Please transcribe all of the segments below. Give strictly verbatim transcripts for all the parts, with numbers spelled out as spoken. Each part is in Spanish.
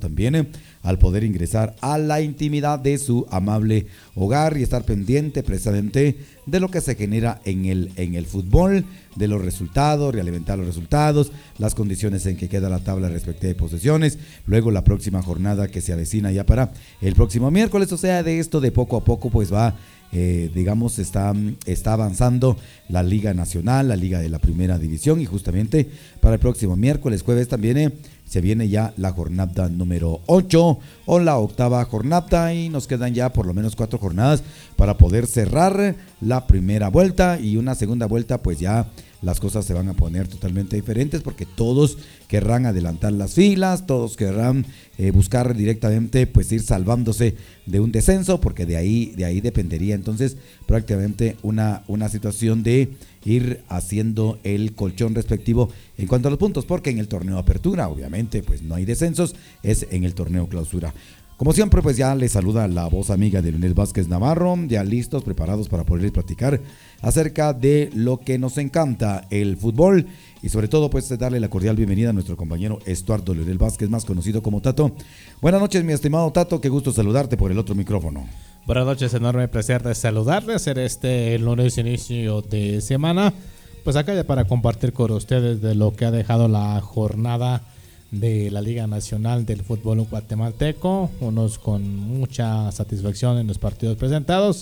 también eh, al poder ingresar a la intimidad de su amable hogar y estar pendiente precisamente de lo que se genera en el, en el fútbol, de los resultados, realimentar los resultados, las condiciones en que queda la tabla respecto de posesiones, luego la próxima jornada que se avecina ya para el próximo miércoles. O sea, de esto de poco a poco pues va, eh, digamos, está, está avanzando la Liga Nacional, la Liga de la Primera División, y justamente para el próximo miércoles, jueves también eh, se viene ya la jornada número ocho o la octava jornada, y nos quedan ya por lo menos cuatro jornadas para poder cerrar la primera vuelta, y una segunda vuelta pues ya las cosas se van a poner totalmente diferentes porque todos querrán adelantar las filas, todos querrán eh, buscar directamente pues ir salvándose de un descenso, porque de ahí, de ahí dependería entonces prácticamente una, una situación de ir haciendo el colchón respectivo en cuanto a los puntos, porque en el torneo apertura obviamente pues no hay descensos, es en el torneo clausura. Como siempre, pues ya les saluda la voz amiga de Leonel Vázquez Navarro, ya listos, preparados para poder platicar acerca de lo que nos encanta, el fútbol, y sobre todo pues darle la cordial bienvenida a nuestro compañero Estuardo Leonel Vázquez, más conocido como Tato. Buenas noches, mi estimado Tato, qué gusto saludarte por el otro micrófono. Buenas noches, enorme placer de saludarle, hacer este el lunes inicio de semana, pues acá ya para compartir con ustedes de lo que ha dejado la jornada de la Liga Nacional del Fútbol Guatemalteco, unos con mucha satisfacción en los partidos presentados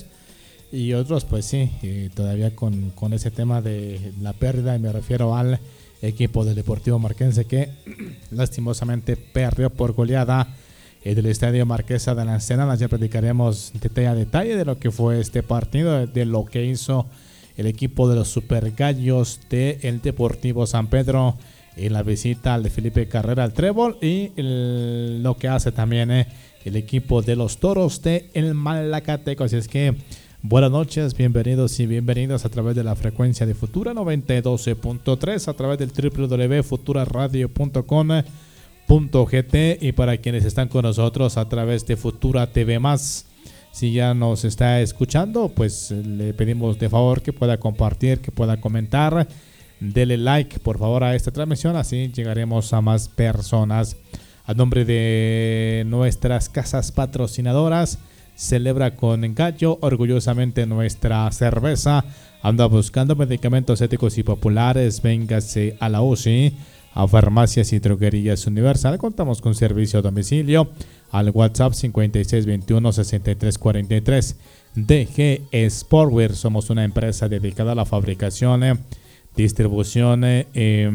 y otros pues sí, eh, todavía con, con ese tema de la pérdida, y me refiero al equipo del Deportivo Marquense que lastimosamente perdió por goleada eh, del Estadio Marquesa de la Ensenada. Ya platicaremos detalle a detalle de lo que fue este partido, de, de lo que hizo el equipo de los Super Gallos del Deportivo San Pedro en la visita al de Felipe Carrera al Trébol, y el, lo que hace también eh, el equipo de los Toros de el Malacateco. Así es que buenas noches, bienvenidos y bienvenidas a través de la frecuencia de Futura noventa y dos punto tres, a través del doble u doble u doble u punto futura radio punto com punto g t, y para quienes están con nosotros a través de Futura T V más. Si ya nos está escuchando, pues le pedimos de favor que pueda compartir, que pueda comentar. Dele like por favor a esta transmisión, así llegaremos a más personas. A nombre de nuestras casas patrocinadoras, celebra con Gallo orgullosamente nuestra cerveza. Anda buscando medicamentos éticos y populares, véngase a la U C I, a Farmacias y Droguerías Universal. Contamos con servicio a domicilio al WhatsApp cincuenta y seis veintiuno sesenta y tres cuarenta y tres. D G Sportwear, somos una empresa dedicada a la fabricación, eh, distribución eh, eh,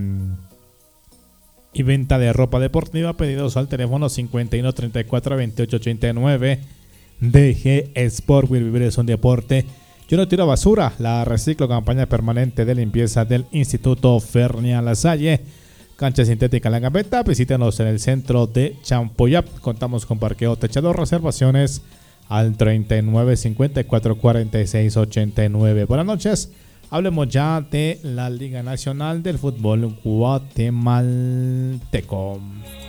y venta de ropa deportiva. Pedidos al teléfono cincuenta y uno treinta y cuatro veintiocho ochenta y nueve. D G Sportwear, vivir es un deporte. Yo no tiro basura, la reciclo, campaña permanente de limpieza del Instituto Fernia Lasalle. Cancha sintética La Gambeta, visítenos en el centro de Champoyap. Contamos con parqueo techado, reservaciones al treinta y nueve cincuenta y cuatro cuarenta y seis ochenta y nueve. Buenas noches. Hablemos ya de la Liga Nacional del Fútbol Guatemalteco.